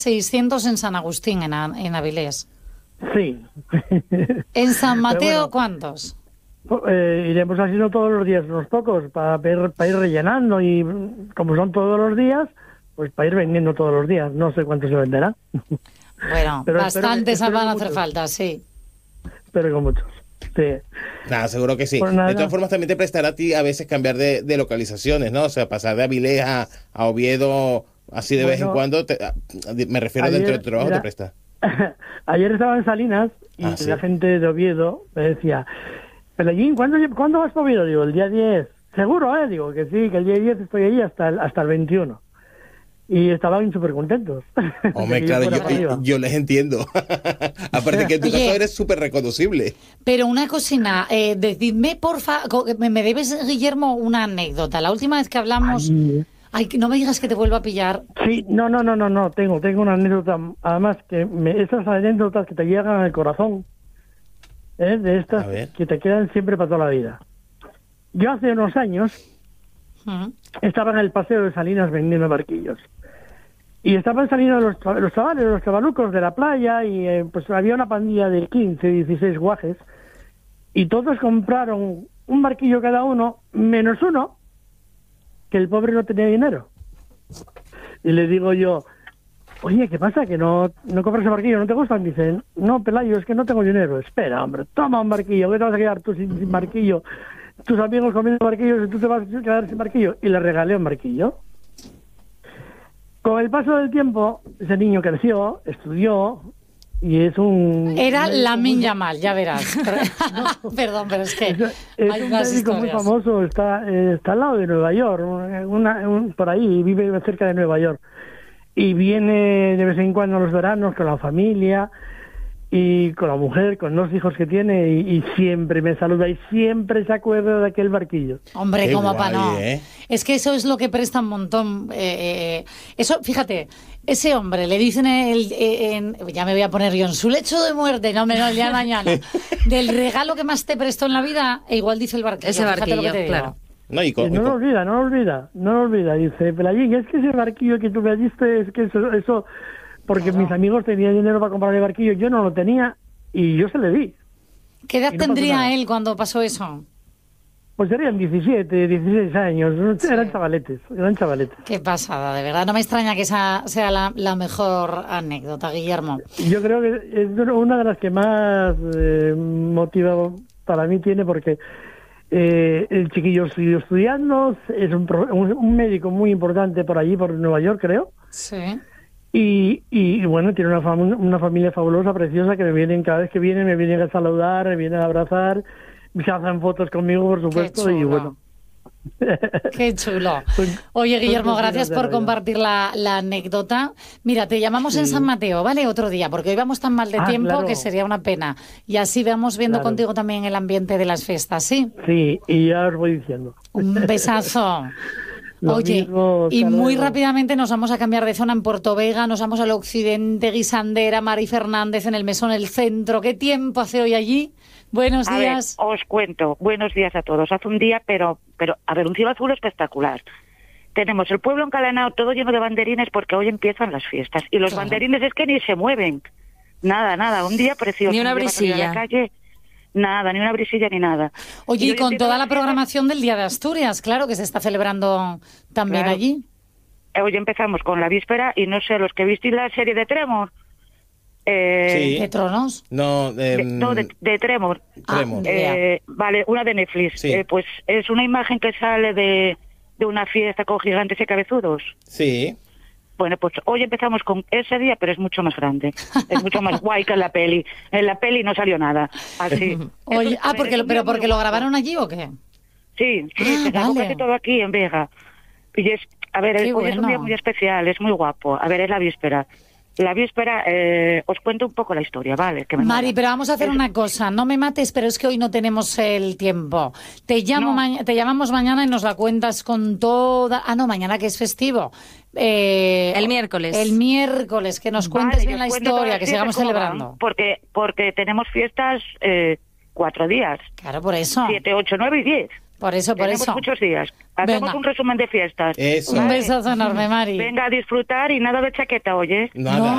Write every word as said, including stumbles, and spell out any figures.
seiscientos en San Agustín, en, en Avilés. Sí. ¿En San Mateo bueno, cuántos? Eh, iremos haciendo todos los días unos pocos para, ver, para ir rellenando y como son todos los días, pues para ir vendiendo todos los días. No sé cuánto se venderá. Bueno, Pero bastantes espero, espero van a muchos. hacer falta, sí. Espero que muchos. Sí. Nada, seguro que sí. Pues nada. De todas formas, también te prestará a ti a veces cambiar de, de localizaciones, ¿no? O sea, pasar de Avilés a, a Oviedo, así de Bueno, vez en cuando. Te, a- me refiero ayer, dentro de tu trabajo, mira, te presta. Ayer estaba en Salinas y Ah, ¿sí? la gente de Oviedo me decía, Pelellín, ¿cuándo, ¿cuándo vas para Oviedo? Digo, el día diez. Seguro, ¿eh? Digo, que sí, que el día diez estoy allí hasta el, hasta el veintiuno. Y estaban súper contentos. Hombre, claro, yo, yo, yo les entiendo. Aparte que en tu Oye, caso eres súper reconocible. Pero una cocina, eh, decidme, porfa, co- me, me debes, Guillermo, una anécdota. La última vez que hablamos... Ay, Ay, que no me digas que te vuelvo a pillar. sí, no, no, no, no, no, tengo, tengo una anécdota, además que me, esas anécdotas que te llegan al corazón, ¿eh? De estas A ver. que te quedan siempre para toda la vida. Yo hace unos años Mm. estaba en el paseo de Salinas vendiendo barquillos. Y estaban saliendo los, cha- los chavales, los chavalucos de la playa y eh, pues había una pandilla de quince, dieciséis guajes y todos compraron un barquillo cada uno, menos uno, que el pobre no tenía dinero. Y le digo yo, oye, ¿qué pasa? ¿Que no, no compras el barquillo? ¿No te gustan? Dicen, no, Pelayo, es que no tengo dinero. Espera, hombre, toma un barquillo, ¿qué te vas a quedar tú sin, sin barquillo? Tus amigos comiendo barquillos y tú te vas a quedar sin barquillo. Y le regalé un barquillo. Con el paso del tiempo, ese niño creció, estudió y es un... Era un- Lamine muy- Yamal, ya verás. Perdón, pero es que Es, es hay un unas médico muy historias. famoso, está, eh, está al lado de Nueva York, una- un- por ahí, vive cerca de Nueva York. Y viene de vez en cuando a los veranos con la familia y con la mujer, con dos hijos que tiene y, y siempre me saluda y siempre se acuerda de aquel barquillo. Hombre, Qué como guay, para no. ¿eh? Es que eso es lo que presta un montón. eh, eh, eso, fíjate, ese hombre le dicen, el, eh, en, ya me voy a poner yo en su lecho de muerte, no me lo ya mañana, del regalo que más te prestó en la vida, e igual dice el barquillo. Ese fíjate lo que barquillo, te digo. claro. No, y Y con, y no lo con- olvida, no lo olvida, no lo olvida. Dice, Pelayín, es que ese barquillo que tú me diste, es que eso, eso porque Claro. mis amigos tenían dinero para comprar el barquillo, yo no lo tenía y yo se le di. ¿Qué edad Y no pasó tendría nada. él cuando pasó eso? Pues serían diecisiete, dieciséis años, eran chavaletes, eran chavaletes. Qué pasada, de verdad. No me extraña que esa sea la, la mejor anécdota, Guillermo. Yo creo que es una de las que más eh, motiva para mí tiene porque eh, el chiquillo siguió estudiando, es un, pro- un, un médico muy importante por allí, por Nueva York, creo. Sí. Y, y, y bueno, tiene una, fam- una familia fabulosa, preciosa, que me vienen, cada vez que vienen, me vienen a saludar, me vienen a abrazar, se hacen fotos conmigo, por supuesto, y chulo. bueno. Qué chulo. Son- Oye, son Guillermo, cositas gracias de por la vida. compartir la, la anécdota. Mira, te llamamos en San Mateo, ¿vale? Otro día, porque hoy vamos tan mal de Ah, tiempo claro. que sería una pena. Y así vamos viendo Claro. contigo también el ambiente de las fiestas, ¿sí? Sí, y ya os voy diciendo. Un besazo. Lo Oye, mismo, y hasta muy luego. rápidamente nos vamos a cambiar de zona en Puerto Vega, nos vamos al occidente, Guisandera, Mari Fernández en el Mesón, el centro. ¿Qué tiempo hace hoy allí? Buenos A días. ver, os cuento. Buenos días a todos. Hace un día, pero, pero a ver, un cielo azul espectacular. Tenemos el pueblo encadenado todo lleno de banderines porque hoy empiezan las fiestas. Y los Claro. banderines es que ni se mueven. Nada, nada. Un día precioso. Ni una Un día para salir a brisilla. la calle, nada, ni una brisilla ni nada. Oye, y hoy con empiezan toda la las fiestas. programación del Día de Asturias, claro, que se está celebrando también Claro. allí. Hoy empezamos con la víspera y no sé, los que visteis la serie de Tremor. Eh, Sí. ¿De Tronos? no, de- em, no, de, de Tremor. Tremor. Ah, Eh, vale, una de Netflix. Sí. Eh, pues es una imagen que sale de, de una fiesta con gigantes y cabezudos. sí. Bueno, pues hoy empezamos con ese día, pero es mucho más grande. Es mucho más guay que en la peli. En la peli no salió nada. Así. Oye, Es un- ah, porque, es lo- un pero día muy porque lo guapo. grabaron allí o qué? Sí, sí, Ah, se grabó vale. casi todo aquí en Vega. Y es, a ver, Qué hoy es un bueno. día muy especial, es muy guapo. A ver, es la víspera. La víspera, eh, os cuento un poco la historia, ¿vale? Que me Mari, mola. pero vamos a hacer Es- una cosa. No me mates, pero es que hoy no tenemos el tiempo. Te llamo No. maña- te llamamos mañana y nos la cuentas con toda... Ah, no, mañana que es festivo. Eh, El miércoles. El miércoles, que nos Vale, cuentes yo bien la os cuento todas historia, las que fiestas sigamos cómo celebrando. van, Porque, porque tenemos fiestas eh, cuatro días. Claro, por eso. Siete, ocho, nueve y diez. Por eso, por Tenemos eso. muchos días. Hacemos Venga. un resumen de fiestas. Eso. Un besazo enorme, Mari. Venga a disfrutar y nada de chaqueta, oye. Nada. No.